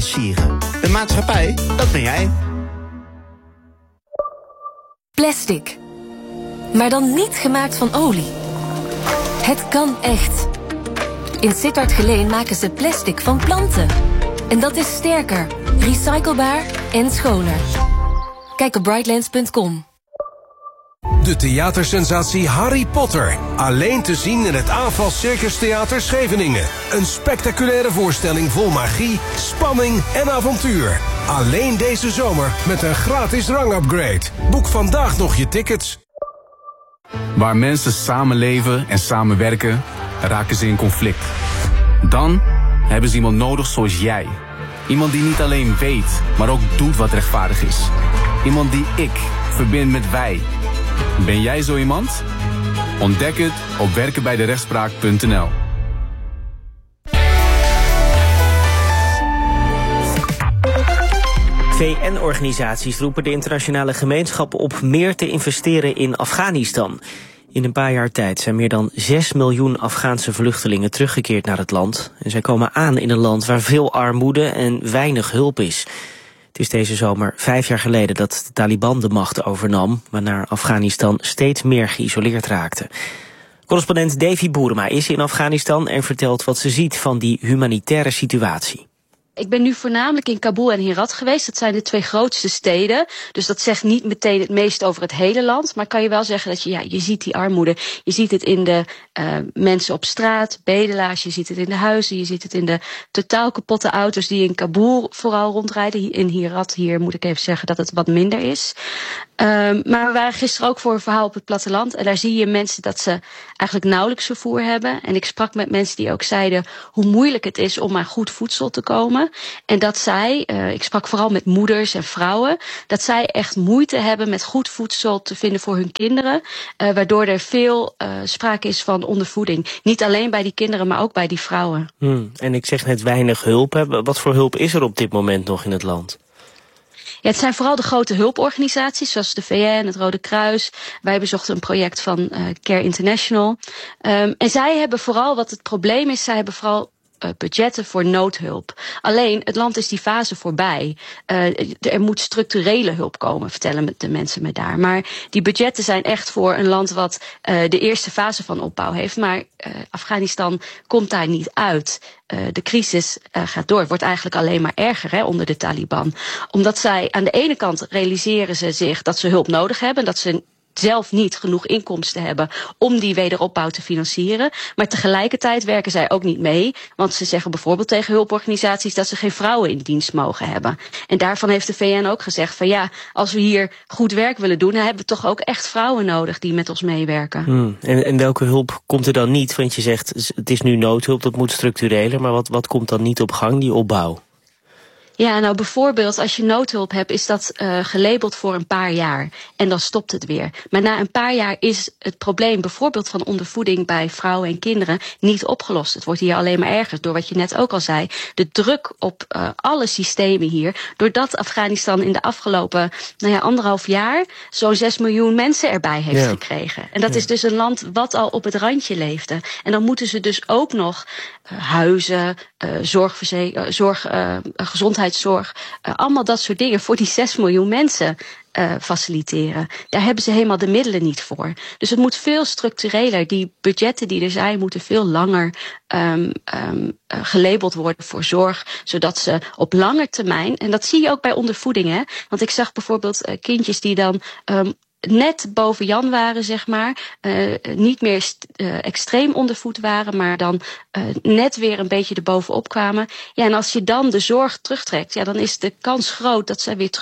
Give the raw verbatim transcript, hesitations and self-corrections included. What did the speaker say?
financieren. De maatschappij, dat ben jij. Plastic. Maar dan niet gemaakt van olie. Het kan echt. In Sittard Geleen maken ze plastic van planten. En dat is sterker, recyclebaar en schoner. Kijk op brightlands punt com. De theatersensatie Harry Potter. Alleen te zien in het Aanval Circus Theater Scheveningen. Een spectaculaire voorstelling vol magie, spanning en avontuur. Alleen deze zomer met een gratis drangupgrade. Boek vandaag nog je tickets. Waar mensen samenleven en samenwerken, raken ze in conflict. Dan hebben ze iemand nodig zoals jij. Iemand die niet alleen weet, maar ook doet wat rechtvaardig is. Iemand die ik verbind met wij. Ben jij zo iemand? Ontdek het op werkenbijderechtspraak punt n l. V N-organisaties roepen de internationale gemeenschap op meer te investeren in Afghanistan. In een paar jaar tijd zijn meer dan zes miljoen Afghaanse vluchtelingen teruggekeerd naar het land. En zij komen aan in een land waar veel armoede en weinig hulp is. Het is deze zomer vijf jaar geleden dat de Taliban de macht overnam, waarna Afghanistan steeds meer geïsoleerd raakte. Correspondent Davy Boerema is in Afghanistan en vertelt wat ze ziet van die humanitaire situatie. Ik ben nu voornamelijk in Kabul en Herat geweest. Dat zijn de twee grootste steden. Dus dat zegt niet meteen het meest over het hele land. Maar kan je wel zeggen dat je, ja, je ziet die armoede. Je ziet het in de uh, mensen op straat, bedelaars. Je ziet het in de huizen. Je ziet het in de totaal kapotte auto's die in Kabul vooral rondrijden. In Herat, hier moet ik even zeggen dat het wat minder is. Um, maar we waren gisteren ook voor een verhaal op het platteland. En daar zie je mensen dat ze eigenlijk nauwelijks vervoer hebben. En ik sprak met mensen die ook zeiden hoe moeilijk het is om aan goed voedsel te komen. En dat zij, uh, ik sprak vooral met moeders en vrouwen, dat zij echt moeite hebben met goed voedsel te vinden voor hun kinderen. Uh, waardoor er veel uh, sprake is van ondervoeding. Niet alleen bij die kinderen, maar ook bij die vrouwen. Hmm, en ik zeg net weinig hulp. Hè. Wat voor hulp is er op dit moment nog in het land? Ja, het zijn vooral de grote hulporganisaties, zoals de V N, het Rode Kruis. Wij bezochten een project van uh, Care International. Um, en zij hebben vooral, wat het probleem is, zij hebben vooral Uh, budgetten voor noodhulp. Alleen, het land is die fase voorbij. Uh, er moet structurele hulp komen, vertellen de mensen me daar. Maar die budgetten zijn echt voor een land wat uh, de eerste fase van opbouw heeft. Maar uh, Afghanistan komt daar niet uit. Uh, de crisis uh, gaat door. Het wordt eigenlijk alleen maar erger hè, onder de Taliban. Omdat zij aan de ene kant realiseren ze zich dat ze hulp nodig hebben. Dat ze zelf niet genoeg inkomsten hebben om die wederopbouw te financieren. Maar tegelijkertijd werken zij ook niet mee. Want ze zeggen bijvoorbeeld tegen hulporganisaties dat ze geen vrouwen in dienst mogen hebben. En daarvan heeft de V N ook gezegd van ja, als we hier goed werk willen doen, dan hebben we toch ook echt vrouwen nodig die met ons meewerken. Hmm. En, en welke hulp komt er dan niet? Want je zegt het is nu noodhulp, dat moet structureler. Maar wat, wat komt dan niet op gang, die opbouw? Ja, nou bijvoorbeeld als je noodhulp hebt, is dat uh, gelabeld voor een paar jaar. En dan stopt het weer. Maar na een paar jaar is het probleem bijvoorbeeld van ondervoeding bij vrouwen en kinderen niet opgelost. Het wordt hier alleen maar erger door wat je net ook al zei. De druk op uh, alle systemen hier. Doordat Afghanistan in de afgelopen nou ja, anderhalf jaar zo'n zes miljoen mensen erbij heeft ja. gekregen. En dat ja. is dus een land wat al op het randje leefde. En dan moeten ze dus ook nog uh, huizen, uh, zorgverzeker, zorg, uh, gezondheid. Zorg, uh, allemaal dat soort dingen voor die zes miljoen mensen uh, faciliteren. Daar hebben ze helemaal de middelen niet voor. Dus het moet veel structureler. Die budgetten die er zijn moeten veel langer um, um, uh, gelabeld worden voor zorg, zodat ze op lange termijn, en dat zie je ook bij ondervoeding, hè? Want ik zag bijvoorbeeld uh, kindjes die dan um, net boven Jan waren, zeg maar. Uh, niet meer st- uh, extreem ondervoed waren, maar dan uh, net weer een beetje erbovenop kwamen. Ja, en als je dan de zorg terugtrekt, ja, dan is de kans groot dat zij weer terug